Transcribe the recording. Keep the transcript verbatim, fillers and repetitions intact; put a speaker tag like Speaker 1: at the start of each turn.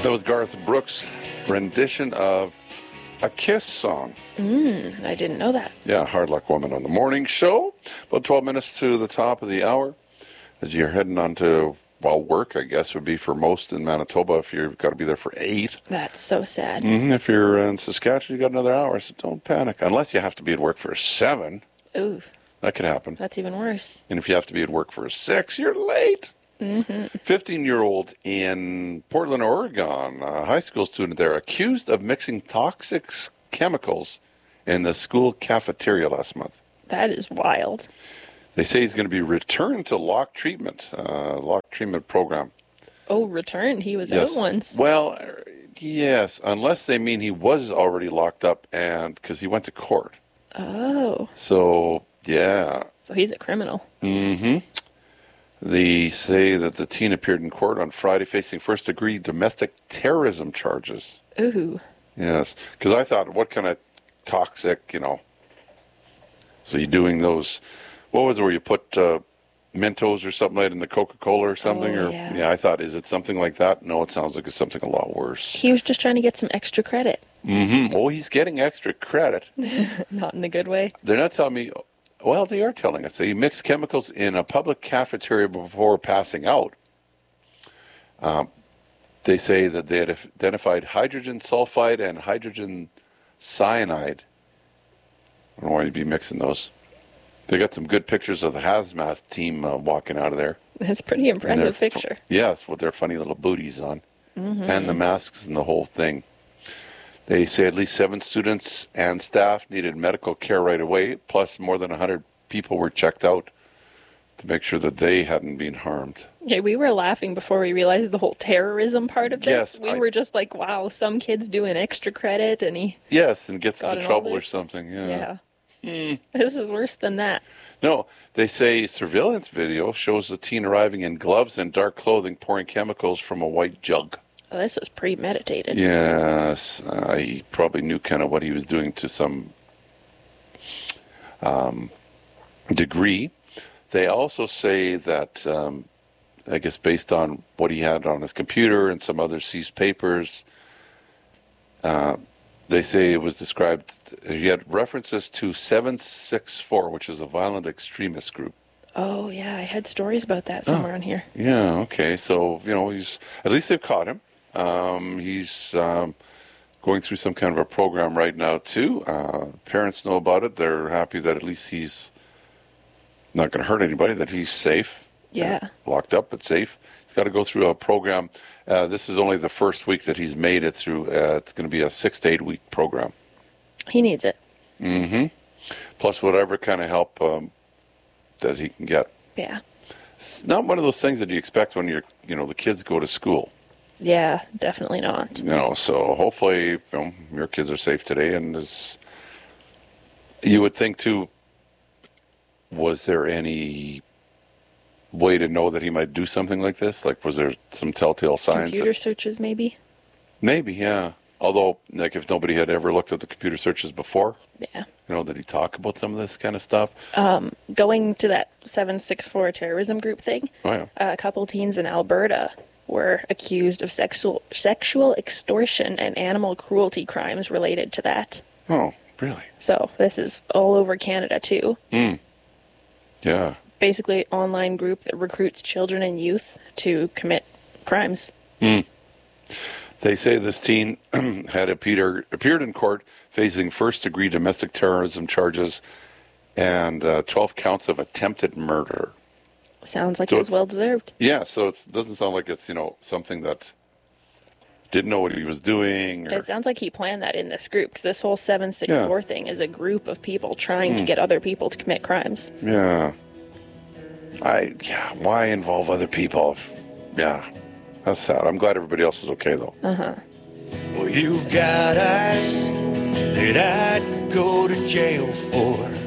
Speaker 1: That was Garth Brooks' rendition of a Kiss song.
Speaker 2: Mm, I didn't know that.
Speaker 1: Yeah, Hard Luck Woman on the morning show. About twelve minutes to the top of the hour. As you're heading on to, well, work, I guess, would be for most in Manitoba if you've got to be there for eight.
Speaker 2: That's so sad.
Speaker 1: Mm-hmm. If you're in Saskatchewan, you got another hour, so don't panic. Unless you have to be at work for seven.
Speaker 2: Ooh.
Speaker 1: That could happen.
Speaker 2: That's even worse.
Speaker 1: And if you have to be at work for six, you're late. Mm-hmm. fifteen-year-old in Portland, Oregon, a high school student there, accused of mixing toxic chemicals in the school cafeteria last month.
Speaker 2: That is wild.
Speaker 1: They say he's going to be returned to lock treatment, uh, lock treatment program.
Speaker 2: Oh, returned? He was
Speaker 1: Yes.
Speaker 2: out once.
Speaker 1: Well, yes, unless they mean he was already locked up and because he went to court.
Speaker 2: Oh.
Speaker 1: So, yeah.
Speaker 2: So he's a criminal.
Speaker 1: Mm-hmm. They say that the teen appeared in court on Friday facing first-degree domestic terrorism charges.
Speaker 2: Ooh.
Speaker 1: Yes, because I thought, what kind of toxic, you know, so you're doing those, what was it where you put uh, Mentos or something like that in the Coca-Cola or something?
Speaker 2: Oh,
Speaker 1: or
Speaker 2: yeah.
Speaker 1: yeah, I thought, is it something like that? No, it sounds like it's something a lot worse.
Speaker 2: He was just trying to get some extra credit.
Speaker 1: Mm-hmm. Oh, he's getting extra credit.
Speaker 2: Not in a good way.
Speaker 1: They're not telling me, well, they are telling us. They mixed chemicals in a public cafeteria before passing out. Um, they say that they had identified hydrogen sulfide and hydrogen cyanide. I don't know why you'd be mixing those. They got some good pictures of the hazmat team uh, walking out of there.
Speaker 2: That's a pretty
Speaker 1: And their
Speaker 2: impressive
Speaker 1: fu-
Speaker 2: picture.
Speaker 1: Yes, with their funny little booties on.
Speaker 2: Mm-hmm.
Speaker 1: And the masks and the whole thing. They say at least seven students and staff needed medical care right away, plus more than one hundred people were checked out to make sure that they hadn't been harmed.
Speaker 2: Okay, we were laughing before we realized the whole terrorism part of this.
Speaker 1: Yes,
Speaker 2: we
Speaker 1: I-
Speaker 2: were just like, wow, some kid's doing extra credit and he...
Speaker 1: Yes, and gets
Speaker 2: Got
Speaker 1: into
Speaker 2: in all
Speaker 1: trouble or
Speaker 2: this?
Speaker 1: something. Yeah.
Speaker 2: Yeah.
Speaker 1: Hmm.
Speaker 2: This is worse than that.
Speaker 1: No, they say surveillance video shows the teen arriving in gloves and dark clothing pouring chemicals from a white jug.
Speaker 2: Well, this was premeditated.
Speaker 1: Yes, uh, he probably knew kind of what he was doing to some um, degree. They also say that, um, I guess based on what he had on his computer and some other seized papers, uh, they say it was described, he had references to seven six four, which is a violent extremist group.
Speaker 2: Oh, yeah, I had stories about that somewhere on here.
Speaker 1: Yeah, okay. So, you know, he's at least they've caught him. Um, he's um, going through some kind of a program right now, too. Uh, parents know about it. They're happy that at least he's not going to hurt anybody, that he's safe.
Speaker 2: Yeah.
Speaker 1: Uh, locked up, but safe. He's got to go through a program. Uh, this is only the first week that he's made it through. Uh, it's going to be a six to eight week program.
Speaker 2: He needs it.
Speaker 1: Mm-hmm. Plus whatever kind of help um, that he can get.
Speaker 2: Yeah.
Speaker 1: It's not one of those things that you expect when you're, you know, the kids go to school.
Speaker 2: Yeah, definitely not.
Speaker 1: You know, so hopefully, you know, your kids are safe today. And as you would think too, was there any way to know that he might do something like this? Like, was there some telltale signs?
Speaker 2: Computer
Speaker 1: that,
Speaker 2: searches, maybe?
Speaker 1: maybe, yeah. Although, like, if nobody had ever looked at the computer searches before,
Speaker 2: Yeah.
Speaker 1: you know, did he talk about some of this kind of stuff?
Speaker 2: Um, going to that seven six four terrorism group thing,
Speaker 1: Oh, yeah.
Speaker 2: a couple teens in Alberta were accused of sexual sexual extortion and animal cruelty crimes related to that.
Speaker 1: Oh, really?
Speaker 2: So this is all over Canada too.
Speaker 1: Mm. Yeah.
Speaker 2: Basically, an online group that recruits children and youth to commit crimes.
Speaker 1: Mm. They say this teen had appeared, appeared in court facing first-degree domestic terrorism charges and uh, twelve counts of attempted murder.
Speaker 2: Sounds like
Speaker 1: So
Speaker 2: it was
Speaker 1: it's-
Speaker 2: well deserved.
Speaker 1: Yeah, so it doesn't sound like it's, you know, something that didn't know what he was doing. Or,
Speaker 2: It sounds like he planned that in this group, because this whole seven six four
Speaker 1: Yeah.
Speaker 2: thing is a group of people trying to
Speaker 1: Mm.
Speaker 2: get other people to commit crimes.
Speaker 1: yeah. I, yeah, why involve other people? If, yeah, that's sad. I'm glad everybody else is okay, though.
Speaker 2: Uh-huh.
Speaker 3: Well, you've got eyes that I'd go to jail for.